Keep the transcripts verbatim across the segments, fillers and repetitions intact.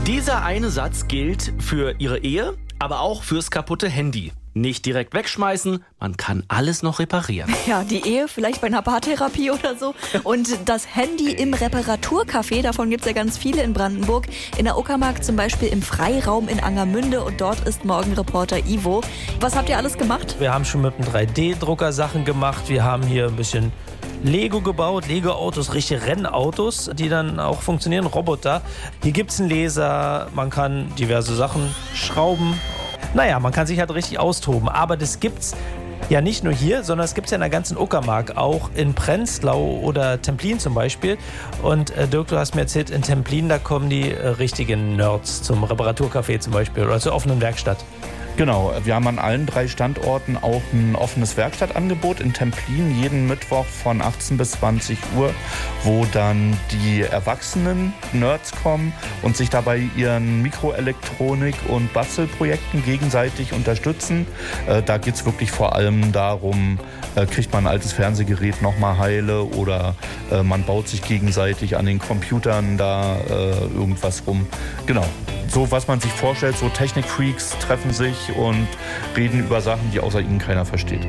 Dieser eine Satz gilt für Ihre Ehe, aber auch fürs kaputte Handy. Nicht direkt wegschmeißen, man kann alles noch reparieren. Ja, die Ehe vielleicht bei einer Paartherapie oder so. Und das Handy im Reparaturcafé, davon gibt es ja ganz viele in Brandenburg. In der Uckermark zum Beispiel im Freiraum in Angermünde und dort ist Morgenreporter Ivo. Was habt ihr alles gemacht? Wir haben schon mit einem drei D Drucker Sachen gemacht. Wir haben hier ein bisschen Lego gebaut, Lego-Autos, richtige Rennautos, die dann auch funktionieren, Roboter. Hier gibt es einen Laser, man kann diverse Sachen schrauben. Naja, man kann sich halt richtig austoben, aber das gibt's ja nicht nur hier, sondern es gibt's ja in der ganzen Uckermark, auch in Prenzlau oder Templin zum Beispiel. Und äh, Dirk, du hast mir erzählt, in Templin, da kommen die äh, richtigen Nerds zum Reparaturcafé zum Beispiel oder zur offenen Werkstatt. Genau, wir haben an allen drei Standorten auch ein offenes Werkstattangebot in Templin jeden Mittwoch von achtzehn bis zwanzig Uhr, wo dann die erwachsenen Nerds kommen und sich dabei ihren Mikroelektronik- und Bastelprojekten gegenseitig unterstützen. Äh, da geht es wirklich vor allem darum, äh, kriegt man ein altes Fernsehgerät nochmal heile oder äh, man baut sich gegenseitig an den Computern da äh, irgendwas rum. Genau. So, was man sich vorstellt, so Technikfreaks treffen sich und reden über Sachen, die außer ihnen keiner versteht.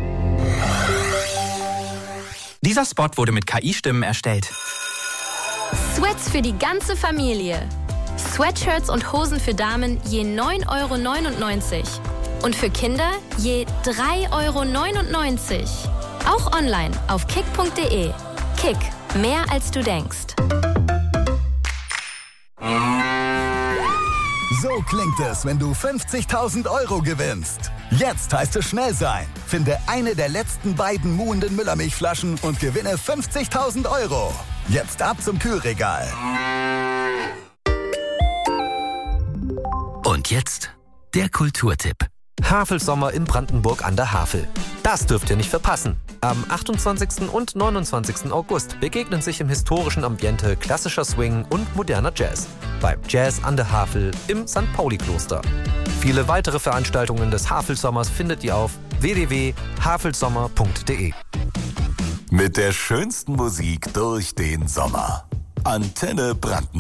Dieser Spot wurde mit K I-Stimmen erstellt. Sweats für die ganze Familie. Sweatshirts und Hosen für Damen je neun Euro neunundneunzig. Und für Kinder je drei Euro neunundneunzig. Auch online auf kick punkt de. Kick, mehr als du denkst. So klingt es, wenn du fünfzigtausend Euro gewinnst. Jetzt heißt es schnell sein. Finde eine der letzten beiden muhenden Müllermilchflaschen und gewinne fünfzigtausend Euro. Jetzt ab zum Kühlregal. Und jetzt der Kulturtipp. Havelsommer in Brandenburg an der Havel. Das dürft ihr nicht verpassen. Am achtundzwanzigsten und neunundzwanzigsten August begegnen sich im historischen Ambiente klassischer Swing und moderner Jazz. Beim Jazz an der Havel im Sankt Pauli-Kloster. Viele weitere Veranstaltungen des Havelsommers findet ihr auf w w w punkt havelsommer punkt de. Mit der schönsten Musik durch den Sommer. Antenne Brandenburg.